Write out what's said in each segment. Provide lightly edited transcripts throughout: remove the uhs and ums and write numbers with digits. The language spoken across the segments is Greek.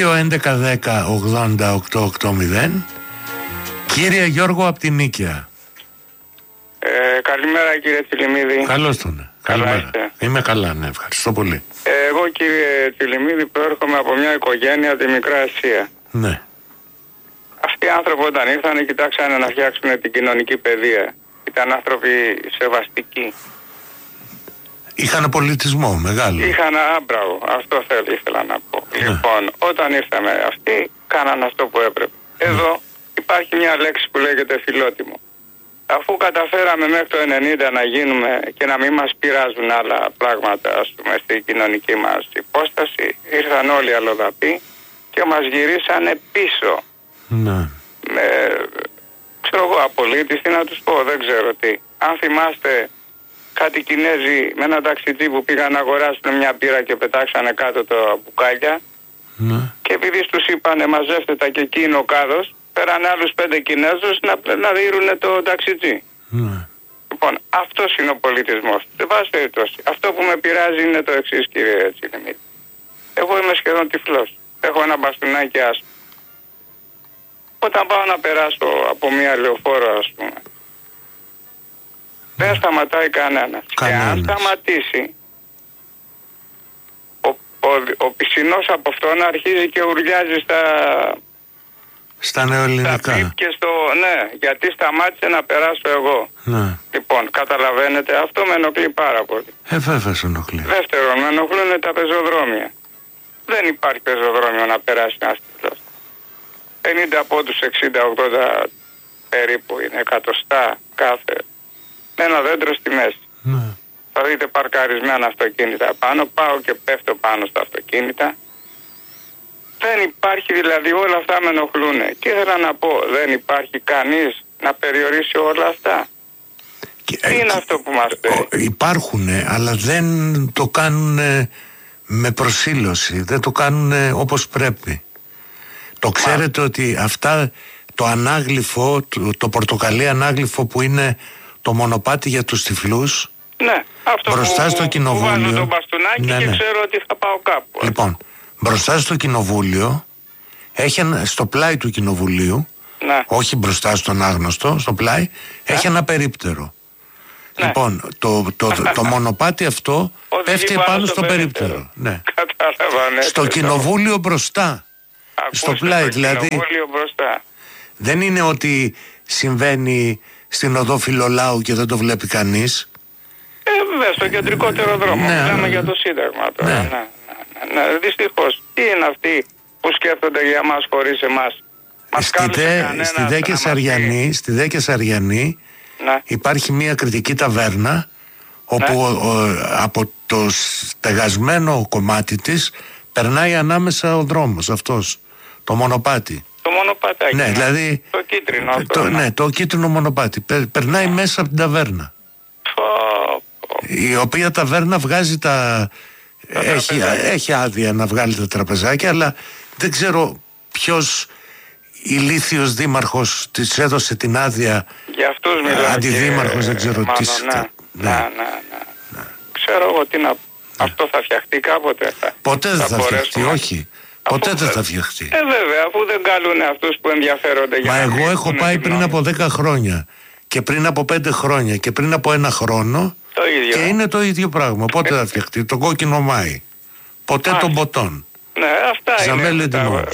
2-11-10-80-880. Κύριε Γιώργο από την Νίκαια. Καλημέρα κύριε Τσιλιμίδη. Καλώς τον. Καλημέρα. Είμαι καλά, ναι, ευχαριστώ πολύ. Εγώ κύριε Τσιλιμίδη προέρχομαι από μια οικογένεια τη Μικρά Ασία. Ναι. Αυτοί οι άνθρωποι όταν ήρθαν κοιτάξανε να φτιάξουν την κοινωνική παιδεία. Ήταν άνθρωποι σεβαστικοί. Είχαν πολιτισμό μεγάλο. Είχαν άμπραβο, αυτό ήθελα να πω. Ναι. Λοιπόν, όταν ήρθαμε αυτοί κάναν αυτό που έπρεπε. Εδώ υπάρχει μια λέξη που λέγεται φιλότιμο. Αφού καταφέραμε μέχρι το 90 να γίνουμε και να μην μας πειράζουν άλλα πράγματα, ας πούμε, στη κοινωνική μας υπόσταση, ήρθαν όλοι οι αλλοδαποί και μας γυρίσανε πίσω. Ναι. Ξέρω εγώ, απολύτης, τι να τους πω, δεν ξέρω τι. Αν θυμάστε κάτι Κινέζοι με ένα ταξιτζί που πήγαν να αγοράσουν μια μπύρα και πετάξανε κάτω τα μπουκάλια. Ναι. Και επειδή τους είπανε μαζεύτε τα και εκεί είναι ο κάδος, πέρανε άλλους 5 Κινέζους να δίρουνε το ταξιτζί. Ναι. Λοιπόν, αυτός είναι ο πολιτισμός. Σε πάση περιπτώσει, αυτό που με πειράζει είναι το εξής, κύριε Τσιλιμίδη. Εγώ είμαι σχεδόν τυφλός. Έχω ένα μπαστούνάκι άσπρο. Όταν πάω να περάσω από μια λεωφόρο, ας πούμε, δεν σταματάει κανένας. Και αν σταματήσει, ο πισινός από αυτόν αρχίζει και ουρλιάζει στα νεοελληνικά. Ναι, γιατί σταμάτησε να περάσω εγώ. Ναι. Λοιπόν, καταλαβαίνετε, αυτό με ενοχλεί πάρα πολύ. Βέβαια σε ενοχλεί. Δεύτερον, με ενοχλούν τα πεζοδρόμια. Δεν υπάρχει πεζοδρόμιο να περάσει ένας τυφλός. 50 από τους 60-80 περίπου είναι, εκατοστά κάθε. Με ένα δέντρο στη μέση. Ναι. Θα δείτε παρκαρισμένα αυτοκίνητα πάνω, πάω και πέφτω πάνω στα αυτοκίνητα. Δεν υπάρχει, δηλαδή όλα αυτά με ενοχλούν. Και ήθελα να πω, δεν υπάρχει κανείς να περιορίσει όλα αυτά. Τι είναι αυτό που μας λέει? Υπάρχουν, αλλά δεν το κάνουν με προσήλωση, δεν το κάνουν όπως πρέπει. Το ξέρετε ότι αυτά, το ανάγλυφο, το πορτοκαλί ανάγλυφο που είναι το μονοπάτι για τους τυφλούς, ναι, αυτό μπροστά στο κοινοβούλιο. Βάζω το μπαστούνάκι και ξέρω ότι θα πάω κάπου. Λοιπόν, μπροστά στο κοινοβούλιο, στο πλάι του κοινοβουλίου, ναι, όχι μπροστά στον άγνωστο, στο πλάι, έχει ένα περίπτερο. Ναι. Λοιπόν, το μονοπάτι αυτό πέφτει επάνω στο περίπτερο. Ναι. Κατάλαβα, στο κοινοβούλιο μπροστά. Στο πλάι, δηλαδή. Μπροστά. Δεν είναι ότι συμβαίνει στην οδό Φιλολάου και δεν το βλέπει κανείς. Βέβαια, στο κεντρικότερο δρόμο. Ναι, μιλάμε για το Σύνταγμα τώρα. Ναι. Ναι, δυστυχώς. Τι είναι αυτοί που σκέφτονται για μας χωρίς εμάς? Στη Δε Κεσαριανή ναι, υπάρχει μια κριτική ταβέρνα όπου από το στεγασμένο κομμάτι της περνάει ανάμεσα ο δρόμος αυτός, το μονοπάτι. Το μονοπατάκι. Ναι, δηλαδή. Το κίτρινο αυτό. Ναι, το κίτρινο μονοπάτι. Περνάει μέσα από την ταβέρνα. Η οποία ταβέρνα βγάζει έχει άδεια να βγάλει τα τραπεζάκια, αλλά δεν ξέρω ποιος ηλίθιος δήμαρχος της έδωσε την άδεια. Για αυτούς μιλάω. Αντιδήμαρχος, δεν ξέρω τι. Ναι. Ξέρω εγώ τι να. Αυτό θα φτιαχτεί κάποτε? Ποτέ δεν θα φτιαχτεί, όχι. Ποτέ δεν θα φτιαχτεί. Βέβαια, αφού δεν καλούν αυτούς που ενδιαφέρονται για να. Μα εγώ έχω πάει πριν από 10 χρόνια και πριν από 5 χρόνια και πριν από 1 χρόνο. Το ίδιο. Και είναι το ίδιο πράγμα. Πότε θα φτιαχτεί? Το κόκκινο Μάη. Ποτέ των ποτών. Ναι, αυτά είναι.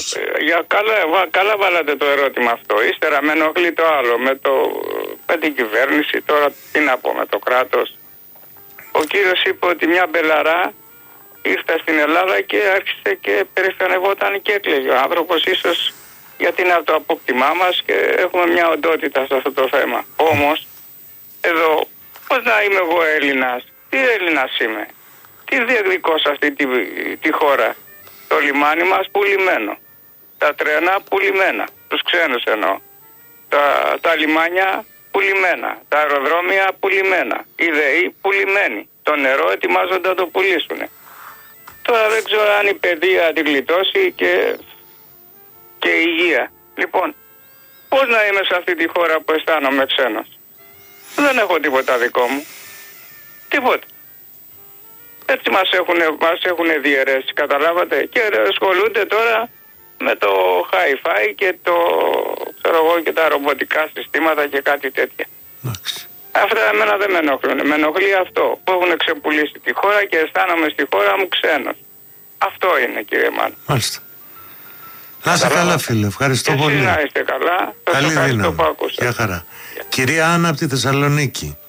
Καλά βάλατε το ερώτημα αυτό. Ύστερα με ενοχλεί το άλλο. Με την κυβέρνηση, τώρα τι να πω, με το κράτος. Ο κύριος είπε ότι μια μπελαρά ήρθε στην Ελλάδα και άρχισε και περηφανευόταν και έκλαιγε. Ο άνθρωπος ίσως γιατί είναι από το απόκτημά μας και έχουμε μια οντότητα σε αυτό το θέμα. Όμως, εδώ, πώς να είμαι εγώ Έλληνας? Τι Έλληνας είμαι? Τι διεκδικώ σε αυτή τη χώρα? Το λιμάνι μας πουλημένο. Τα τρένα πουλημένα. Τους ξένους εννοώ. Τα λιμάνια πουλημένα. Τα αεροδρόμια πουλημένα. Οι ΔΕΗ πουλημένοι. Το νερό ετοιμάζονται να το πουλήσουν. Τώρα δεν ξέρω αν η παιδεία την γλιτώσει και η υγεία. Λοιπόν, πώς να είμαι σε αυτή τη χώρα που αισθάνομαι ξένος? Δεν έχω τίποτα δικό μου. Τίποτα. Έτσι μας έχουν διαιρέσει, καταλάβατε, και ασχολούνται τώρα με το hi-fi και και τα ρομποτικά συστήματα και κάτι τέτοια. Αυτά εμένα δεν με ενοχλούν. Με ενοχλεί αυτό που έχουν ξεπουλήσει τη χώρα και αισθάνομαι στη χώρα μου ξένος. Αυτό είναι, κύριε Μάνο. Μάλιστα. Να είστε καλά, φίλε. Ευχαριστώ πολύ. Να είστε καλά. Καλή δύναμη. Γεια χαρά. Κυρία Άννα από τη Θεσσαλονίκη.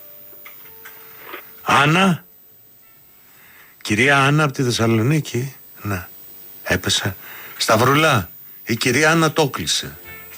Άννα. Κυρία Άννα από τη Θεσσαλονίκη. Ναι. Έπεσε. Σταυρουλά. Η κυρία Άννα το κλείσε.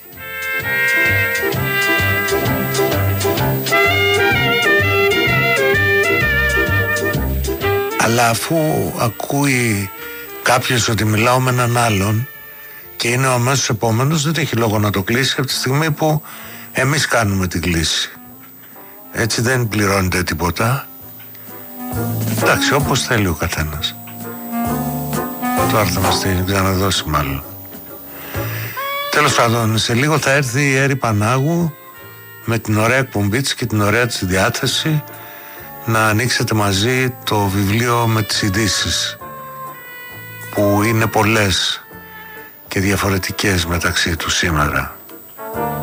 Αλλά αφού ακούει κάποιος ότι μιλάω με έναν άλλον και είναι ο αμέσως επόμενος, δεν έχει λόγο να το κλείσει από τη στιγμή που εμείς κάνουμε την κλίση. Έτσι δεν πληρώνεται τίποτα. Εντάξει, όπως θέλει ο καθένας. Τώρα θα μας την ξαναδώσει μάλλον. Τέλος πάντων, σε λίγο θα έρθει η Έρη Πανάγου με την ωραία εκπομπή της και την ωραία της διάθεση να ανοίξετε μαζί το βιβλίο με τις ειδήσεις που είναι πολλές και διαφορετικές μεταξύ τους σήμερα.